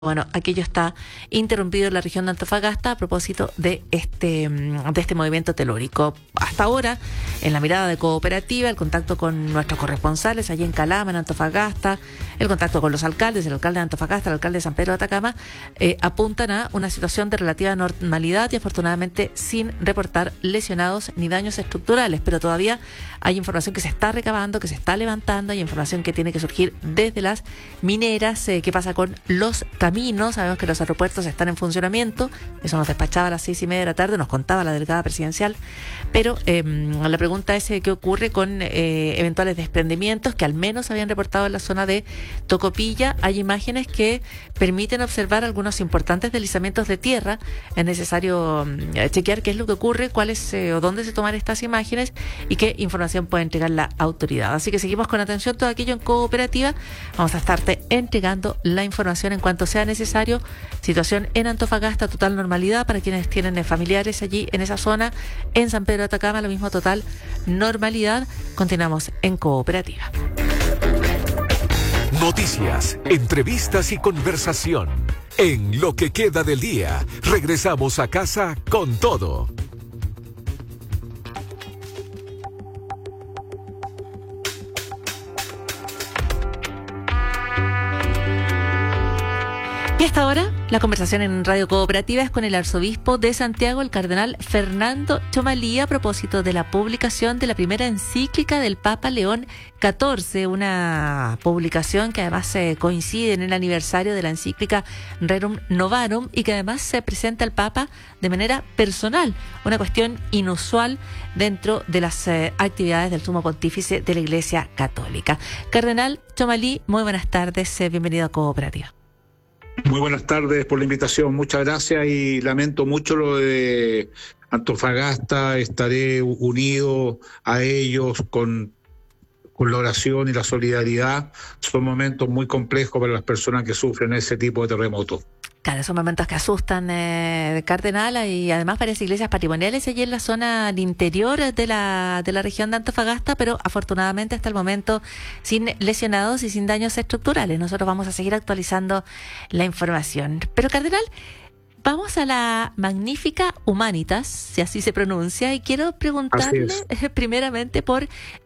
Bueno, aquello está interrumpido en la región de Antofagasta a propósito de este movimiento telúrico. Hasta ahora, en la mirada de Cooperativa, el contacto con nuestros corresponsales allí en Calama, en Antofagasta, el contacto con los alcaldes, el alcalde de Antofagasta, el alcalde de San Pedro de Atacama, apuntan a una situación de relativa normalidad y afortunadamente sin reportar lesionados ni daños estructurales, pero todavía hay información que se está recabando, que se está levantando, hay información que tiene que surgir desde las mineras, qué pasa con los caminos. Sabemos que los aeropuertos están en funcionamiento, eso nos despachaba a las 6:30 de la tarde, nos contaba la delegada presidencial, pero la pregunta es qué ocurre con eventuales desprendimientos que al menos habían reportado en la zona de Tocopilla. Hay imágenes que permiten observar algunos importantes deslizamientos de tierra. Es necesario chequear qué es lo que ocurre, cuáles o dónde se toman estas imágenes y qué información puede entregar la autoridad. Así que seguimos con atención todo aquello en Cooperativa. Vamos a estarte entregando la información en cuanto sea necesario. Situación en Antofagasta, total normalidad para quienes tienen familiares allí en esa zona. En San Pedro de Atacama, lo mismo, total normalidad. Continuamos en Cooperativa. Noticias, entrevistas y conversación. En Lo que queda del día, regresamos a casa con todo. Y hasta ahora, la conversación en Radio Cooperativa es con el arzobispo de Santiago, el cardenal Fernando Tchomalí, a propósito de la publicación de la primera encíclica del Papa León XIV, una publicación que además coincide en el aniversario de la encíclica Rerum Novarum y que además se presenta al Papa de manera personal, una cuestión inusual dentro de las actividades del Sumo Pontífice de la Iglesia Católica. Cardenal Tchomalí, muy buenas tardes, bienvenido a Cooperativa. Muy buenas tardes por la invitación, muchas gracias y lamento mucho lo de Antofagasta. Estaré unido a ellos con la oración y la solidaridad. Son momentos muy complejos para las personas que sufren ese tipo de terremotos. Claro, son momentos que asustan, cardenal, y además varias iglesias patrimoniales allí en la zona al interior de la región de Antofagasta, pero afortunadamente hasta el momento sin lesionados y sin daños estructurales. Nosotros vamos a seguir actualizando la información. Pero, cardenal, vamos a la Magnificat Humanitas, si así se pronuncia, y quiero preguntarle primeramente por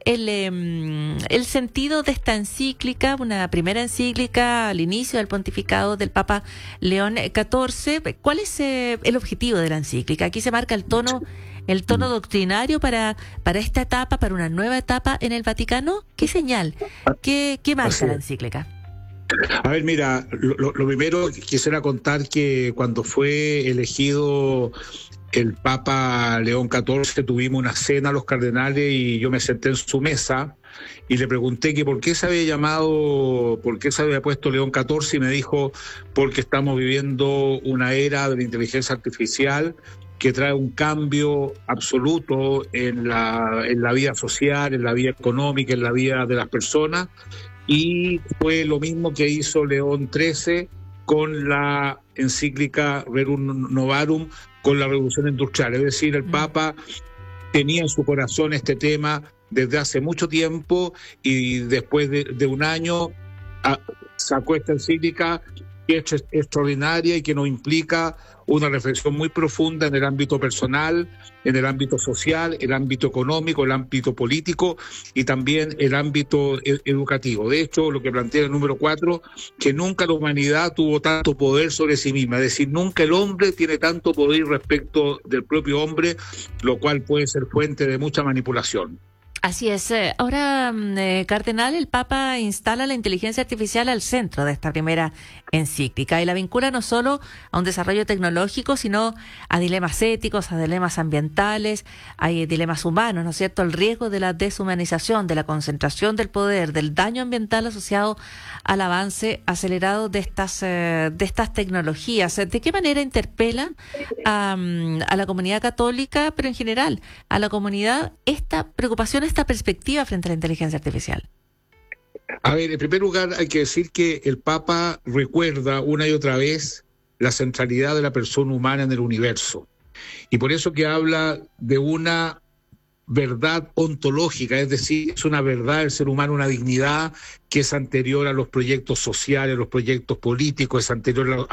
el sentido de esta encíclica, una primera encíclica al inicio del pontificado del Papa León XIV. ¿Cuál es el objetivo de la encíclica? Aquí se marca el tono doctrinario para esta etapa, para una nueva etapa en el Vaticano. ¿Qué señal? ¿Qué marca la encíclica? A ver, mira, lo primero quisiera contar que cuando fue elegido el Papa León XIV tuvimos una cena los cardenales y yo me senté en su mesa y le pregunté que por qué se había puesto León XIV y me dijo porque estamos viviendo una era de la inteligencia artificial que trae un cambio absoluto en la vida social, en la vida económica, en la vida de las personas. Y fue lo mismo que hizo León XIII con la encíclica Rerum Novarum, con la revolución industrial. Es decir, el Papa tenía en su corazón este tema desde hace mucho tiempo y después de un año sacó esta encíclica que es extraordinaria y que nos implica una reflexión muy profunda en el ámbito personal, en el ámbito social, el ámbito económico, el ámbito político y también el ámbito educativo. De hecho, lo que plantea el número 4, que nunca la humanidad tuvo tanto poder sobre sí misma, es decir, nunca el hombre tiene tanto poder respecto del propio hombre, lo cual puede ser fuente de mucha manipulación. Así es. Ahora, cardenal, el Papa instala la inteligencia artificial al centro de esta primera encíclica y la vincula no solo a un desarrollo tecnológico, sino a dilemas éticos, a dilemas ambientales, hay dilemas humanos, ¿no es cierto? El riesgo de la deshumanización, de la concentración del poder, del daño ambiental asociado al avance acelerado de estas tecnologías. ¿De qué manera interpela a la comunidad católica, pero en general a la comunidad, esta preocupación, esta perspectiva frente a la inteligencia artificial? A ver, en primer lugar hay que decir que el Papa recuerda una y otra vez la centralidad de la persona humana en el universo. Y por eso que habla de una verdad ontológica, es decir, es una verdad del ser humano, una dignidad que es anterior a los proyectos sociales, a los proyectos políticos, es anterior